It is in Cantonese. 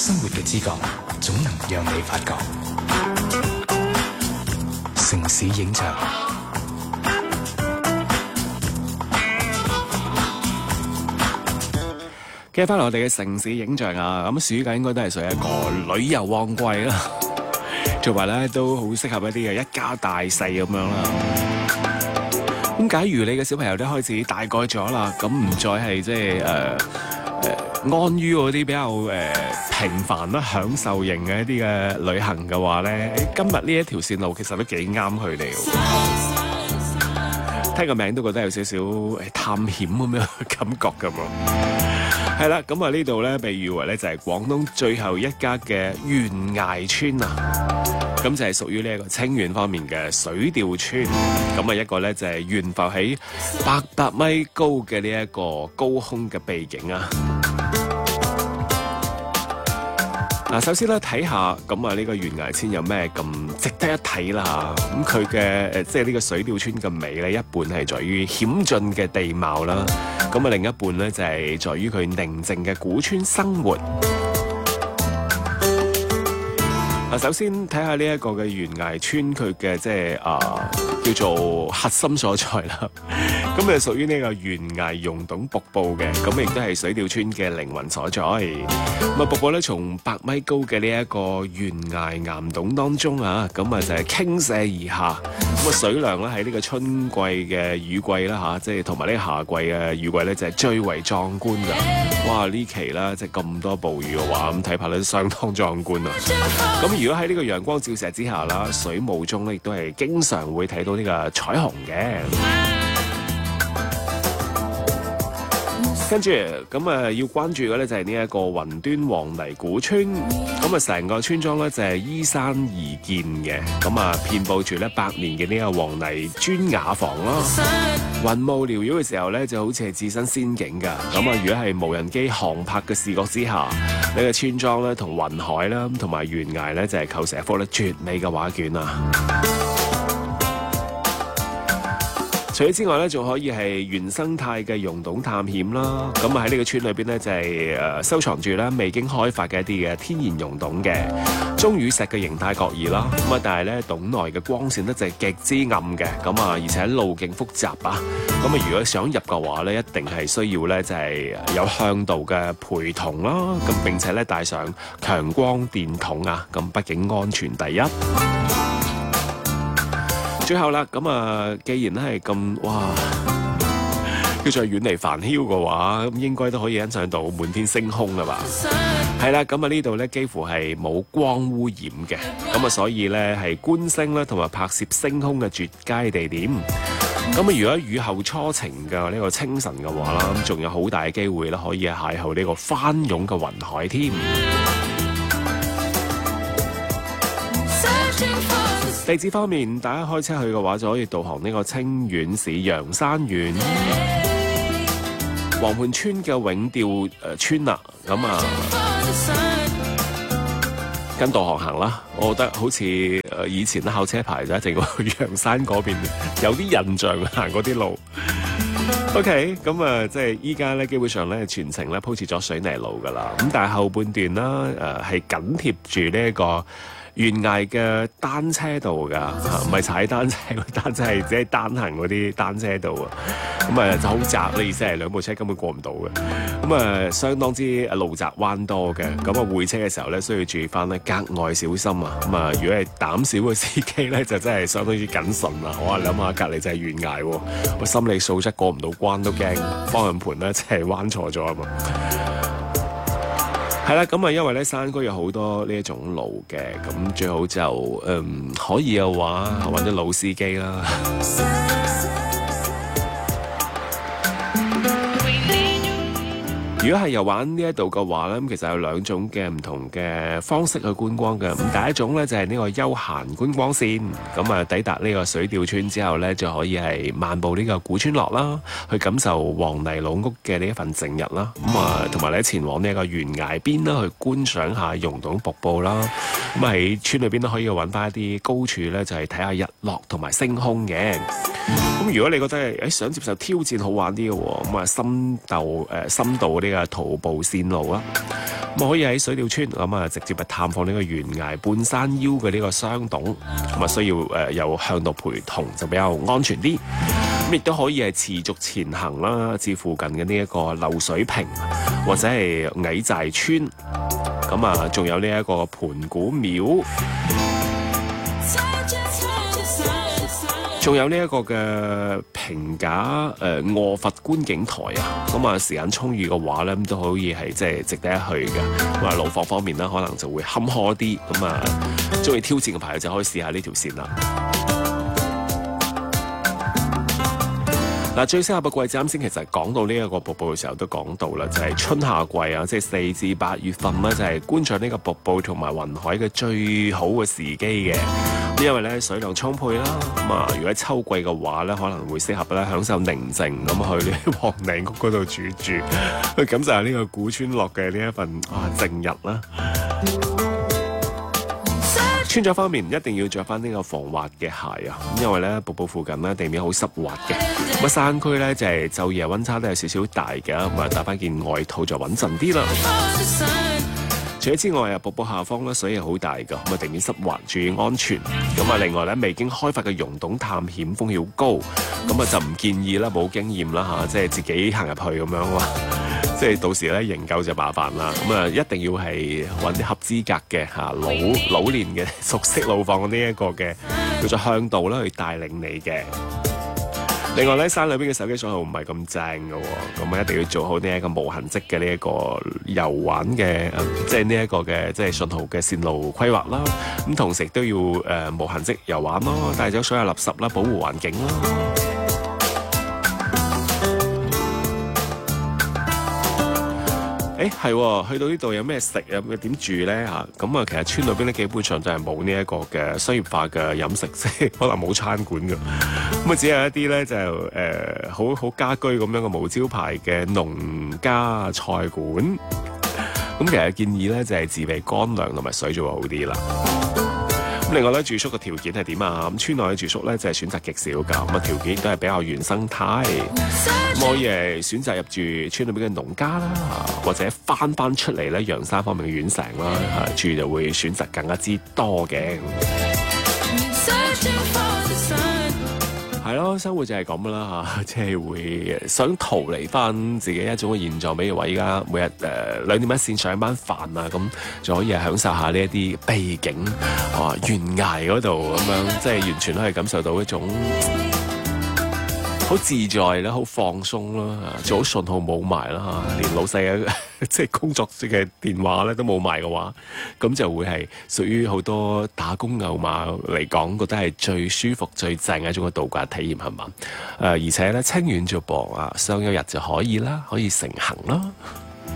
生活嘅知覺總能讓你發覺。城市影像， 繼翻嚟我哋嘅城市影像啊，咁暑假應該都係屬於一個旅遊旺季啦，同埋咧都好適合一啲嘅一家大細咁樣啦。咁假如你嘅小朋友都開始大個咗啦，咁唔再係即係安於嗰啲比較平凡啦、享受型嘅一啲嘅旅行嘅話咧，今日呢一條線路其實都幾啱佢哋喎。聽個名都覺得有少少探險咁樣嘅感覺咁咯。係啦，咁啊呢度咧被譽為咧就係廣東最後一家嘅懸崖村啊，咁就係屬於呢一個清遠方面嘅水調村。咁啊一個咧就係懸浮喺800米高嘅呢一個高空嘅秘境啊。嗱，首先咧睇下咁啊呢個懸崖村有咩咁值得一睇啦嚇。咁佢嘅即係呢個水調村嘅美咧，一半係在於險峻嘅地貌啦，咁啊另一半咧就係在於佢寧靜嘅古村生活。首先睇下呢一個嘅懸崖村佢嘅即係叫做核心所在啦。咁係屬於呢個懸崖溶洞瀑布嘅，咁亦都係水調村嘅靈魂所在。咁啊瀑布咧從100米高嘅呢一個懸崖岩洞當中啊，咁啊就係傾瀉而下。咁啊水量咧喺呢個春季嘅雨季啦嚇，即係同埋呢個夏季嘅雨季咧就係最為壯觀㗎。哇！呢期啦即係咁多暴雨嘅話，咁睇怕咧相當壯觀啊。咁如果喺呢個陽光照射之下啦，水霧中咧亦都係經常會睇到呢個彩虹嘅。跟住咁啊，要關注嘅咧就係呢一個雲端黃泥古村。咁啊，成個村莊咧就係依山而建嘅。咁啊，遍佈住咧100年嘅呢個黃泥磚瓦房啦。雲霧繚繞嘅時候咧，就好似係置身仙境㗎。咁啊，如果係無人機航拍嘅視覺之下，呢個村莊咧同雲海啦，同埋懸崖咧就係構成一幅咧絕美嘅畫卷啊！除此之外咧，仲可以係原生態嘅溶洞探險啦。咁啊喺呢個村裏邊咧，就係收藏住咧未經開發嘅一啲嘅天然溶洞嘅鐘乳石嘅形態各異啦。咁啊，但係咧洞內嘅光線咧就係極之暗嘅。咁啊，而且路徑複雜啊。咁啊，如果想入嘅話咧，一定係需要咧就係有向導嘅陪同啦。咁並且咧帶上強光電筒啊。咁畢竟安全第一。最後啦，咁啊，既然咧係咁哇，叫做遠離煩囂嘅話，咁應該都可以欣賞到滿天星空啦吧？係啦，咁啊呢度咧幾乎係冇光污染嘅，咁啊所以咧係觀星啦同埋拍攝星空嘅絕佳地點。咁啊如果雨後初晴嘅呢個清晨嘅話啦，咁仲有好大嘅機會啦，可以邂逅呢個翻湧嘅雲海添。地址方面，大家開車去嘅話，就可以導航呢個清遠市陽山縣黃盤村嘅永調村啦。咁啊，跟導航行啦。我覺得好似以前考車牌就一定去陽山嗰邊，有啲印象行嗰啲路。OK， 咁啊，即係依家咧，基本上咧全程咧鋪設咗水泥路噶啦。咁但係後半段啦，係緊貼住呢一個懸崖嘅單車道㗎，唔係踩單車，單車係即係單行嗰啲單車道啊。咁啊就好窄，你意思係兩部車根本過唔到嘅。咁啊相當之路窄彎多嘅。咁啊會車嘅時候咧，需要注意翻咧格外小心啊。咁啊如果係膽小嘅司機咧，就真係相當之謹慎啊。我話諗下隔離就係懸崖喎，我心理素質過唔到關都驚，方向盤咧即係彎錯咗啊嘛。係啦，咁啊，因為咧山區有好多呢一種路嘅，咁最好就可以嘅話揾啲老司機啦。如果係遊玩呢一度嘅話咧，咁其實有兩種嘅唔同嘅方式去觀光嘅。咁第一種咧就係呢個休閒觀光線，咁啊抵達呢個水調村之後咧，就可以係漫步呢個古村落啦，去感受黃泥老屋嘅呢一份靜日啦。咁啊，同埋咧前往呢一個懸崖邊啦，去觀賞下溶洞瀑布啦。咁喺村裏邊都可以揾翻一啲高處咧，就係睇下日落同埋星空嘅。咁如果你覺得想接受挑戰好玩啲嘅喎，咁啊深度呢個徒步線路啦。 咁可以喺水鳥村咁啊，直接去探訪呢個懸崖半山腰嘅呢個箱洞，咁啊需要有向導陪同就比較安全啲。咁亦都可以係持續前行啦，至附近嘅呢一個流水坪或者係矮寨村，咁啊仲有呢一個盤古廟。仲有呢一個嘅平架臥佛觀景台啊，咁啊時間充裕嘅話咧，咁都可以係即係值得一去嘅。咁啊路況方面咧，可能就會坎坷啲，咁啊中意挑戰嘅朋友就可以試下呢條線啦。嗱，最適合嘅季節啱先其實講到呢一個瀑布嘅時候都講到啦，就係春夏季啊，即係4至8月份咧，就係觀賞呢個瀑布同埋雲海嘅最好嘅時機嘅。因為咧水量充沛啦，咁啊如果喺秋季嘅話咧，可能會適合咧享受寧靜咁去呢黃嶺谷嗰度住，去感受下呢個古村落嘅呢一份靜日啦。穿着方面一定要着翻呢個防滑嘅鞋啊，因為咧瀑布附近咧地面好濕滑嘅，咁啊山區咧就係晝夜溫差都有少少大嘅，咁啊帶翻件外套就穩陣啲啦。除此之外啊，瀑布下方咧水係好大㗎，咁啊地面濕滑，注意安全。咁啊另外咧未經開發嘅溶洞探險風險高，咁啊就唔建議啦，冇經驗啦嚇，即係自己行入去咁樣啦。即係到時咧營救就麻煩啦，咁啊一定要係揾啲合資格嘅老練嘅熟悉路況呢一個嘅叫做向導啦，去帶領你嘅。另外咧山裏邊嘅手機信號唔係咁正嘅喎，咁啊一定要做好呢一個無痕跡嘅呢一個遊玩嘅即係呢一個嘅即係信號嘅線路規劃啦。咁同時都要無痕跡遊玩咯，帶走所有垃圾啦，保護環境啦。係去到呢度有咩食啊？點住咧嚇？咁啊，其實村裏邊咧基本上就係冇呢一個嘅商業化嘅飲食，即係可能冇餐館㗎。咁啊，只有一啲咧就好家居咁樣嘅無招牌嘅農家菜館。咁其實建議咧就係自備乾糧同埋水就會好啲啦。咁另外咧住宿嘅條件係點啊？咁村內嘅住宿咧就係選擇極少㗎，咁啊條件都係比較原生態，咁可以係選擇入住村裏邊嘅農家啦，或者翻出嚟咧陽山方面嘅縣城啦，住就會選擇更加之多嘅。係咯，生活就係咁噶啦嚇，即係會想逃離翻自己一種嘅現狀，比如話依家每日2點一線上班煩啊，咁就可以係享受下呢一啲秘境，懸崖嗰度咁樣，即係完全都係感受到一種好自在啦，好放鬆啦，做好信號冇埋啦嚇，連老細嘅即係工作嘅電話咧都冇埋嘅話，咁就會係屬於好多打工牛馬嚟講，覺得係最舒服、最正嘅一種嘅度假體驗係嘛？而且咧清遠啫噃啊，上一日就可以啦，可以成行啦。